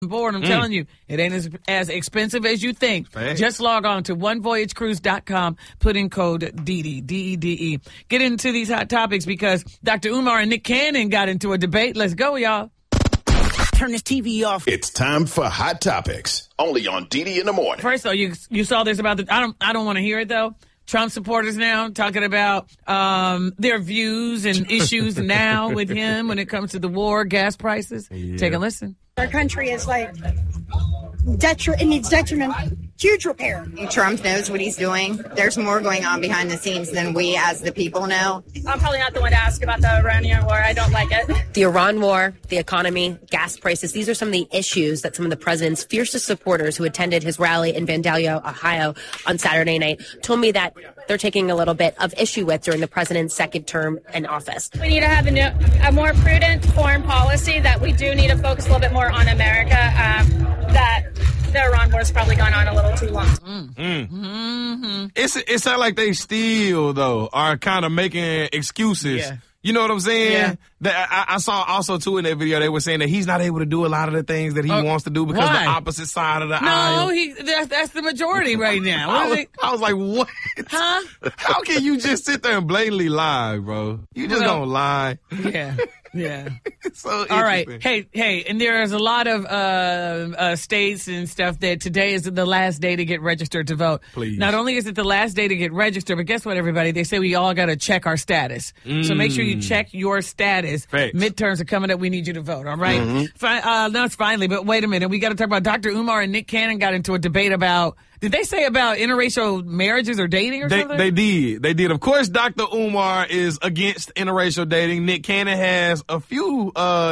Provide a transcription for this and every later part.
board. I'm telling you, it ain't as expensive as you think. Thanks. Just log on to onevoyagecruise.com, put in code DEDE, DEDE. Get into these hot topics because Dr. Umar and Nick Cannon got into a debate. Let's go, y'all. Turn this TV off. It's time for Hot Topics, only on DD in the morning. First, though, you saw this about I don't want to hear it, though. Trump supporters now talking about their views and issues now with him when it comes to the war, gas prices. Yeah. Take a listen. Our country is like it needs detriment, huge repair. Trump knows what he's doing. There's more going on behind the scenes than we as the people know. I'm probably not the one to ask about the Iranian war. I don't like it. The Iran war, the economy, gas prices, these are some of the issues that some of the president's fiercest supporters who attended his rally in Vandalia, Ohio on Saturday night told me that they're taking a little bit of issue with during the president's second term in office. We need to have a more prudent foreign policy, that we do need to focus a little bit more on America, that the Iran war has probably gone on a little too long. It sounds like they still, though, are kind of making excuses. Yeah. You know what I'm saying? Yeah. I saw also, too, in that video, they were saying that he's not able to do a lot of the things that he wants to do because the opposite side of the aisle. No, that's the majority right now. I was like, what? Huh? How can you just sit there and blatantly lie, bro? You just don't lie. Yeah. Yeah. It's so all right. Hey, and there's a lot of states and stuff that today is the last day to get registered to vote. Please. Not only is it the last day to get registered, but guess what, everybody? They say we all got to check our status. So make sure you check your status. Facts. Midterms are coming up. We need you to vote. All right. No, it's finally. But wait a minute. We got to talk about Dr. Umar and Nick Cannon got into a debate about. Did they say about interracial marriages or dating or something? They did. Of course, Dr. Umar is against interracial dating. Nick Cannon has a few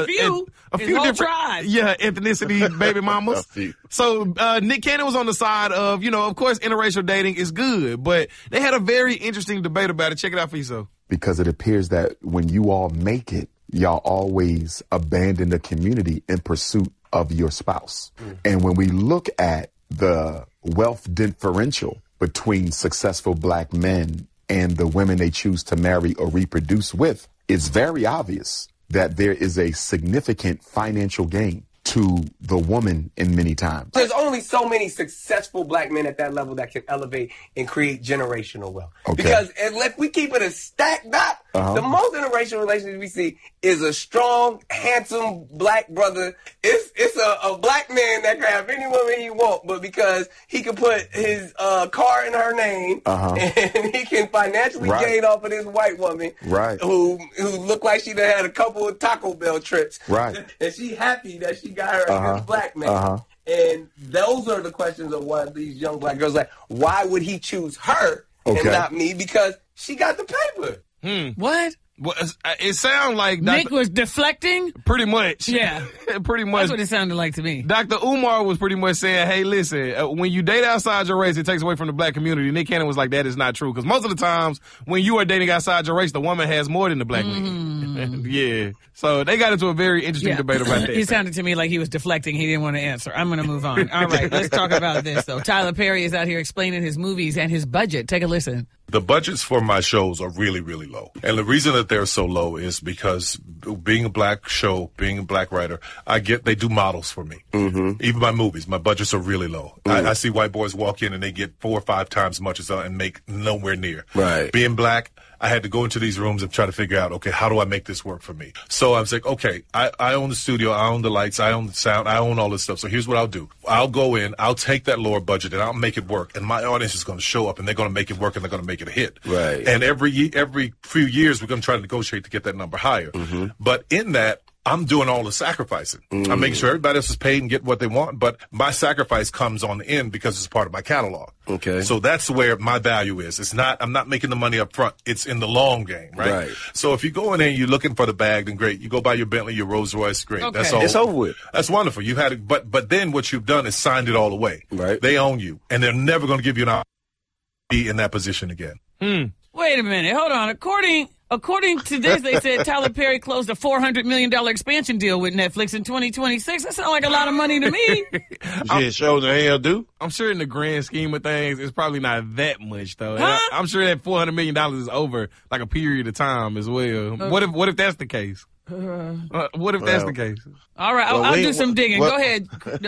different tribe. Ethnicity baby mamas. So Nick Cannon was on the side of, of course, interracial dating is good, but they had a very interesting debate about it. Check it out for yourself. Because it appears that when you all make it, y'all always abandon the community in pursuit of your spouse. And when we look at the wealth differential between successful black men and the women they choose to marry or reproduce with, it's very obvious that there is a significant financial gain to the woman in many times. There's only so many successful black men at that level that can elevate and create generational wealth. Okay. Because if we keep it a stacked up, the most interracial relationship we see is a strong, handsome black brother. It's a black man that can have any woman he wants, but because he can put his car in her name and he can financially gain off of this white woman who looked like she done had a couple of Taco Bell trips. Right. And she happy that she got her a black man. And those are the questions of why these young black girls like, why would he choose her and not me? Because she got the paper. What? Well, it sounds like Nick was deflecting? Pretty much. Yeah. Pretty much. That's what it sounded like to me. Dr. Umar was pretty much saying, hey, listen, when you date outside your race, it takes away from the black community. Nick Cannon was like, that is not true. Because most of the times when you are dating outside your race, the woman has more than the black man. Yeah. So they got into a very interesting debate about that. He sounded to me like he was deflecting. He didn't want to answer. I'm going to move on. All right, let's talk about this, though. Tyler Perry is out here explaining his movies and his budget. Take a listen. The budgets for my shows are really, really low. And the reason that they're so low is because being a black show, being a black writer, they do models for me. Even my movies, my budgets are really low. I see white boys walk in and they get 4 or 5 times as much as and make nowhere near. Right. Being black, I had to go into these rooms and try to figure out, okay, how do I make this work for me? So I was like, okay, I own the studio, I own the lights, I own the sound, I own all this stuff. So here's what I'll do. I'll go in, I'll take that lower budget and I'll make it work. And my audience is going to show up and they're going to make it work and they're going to make it a hit. Right. And every few years, we're going to try to negotiate to get that number higher. But in that, I'm doing all the sacrificing. I'm making sure everybody else is paid and get what they want, but my sacrifice comes on the end because it's part of my catalog. Okay. So that's where my value is. I'm not making the money up front. It's in the long game, right? So if you go in there and you're looking for the bag, then great. You go buy your Bentley, your Rolls Royce, great. Okay. That's all. It's over with. That's wonderful. You've had it, but then what you've done is signed it all away. Right. They own you, and they're never going to give you an opportunity to be in that position again. Wait a minute. Hold on. According to this, they said Tyler Perry closed a $400 million expansion deal with Netflix in 2026. That sounds like a lot of money to me. Shit, shows the hell do. I'm sure in the grand scheme of things, it's probably not that much, though. Huh? I'm sure that $400 million is over like a period of time as well. What if that's the case? What if that's the case? All right, I'll do some digging. Go ahead.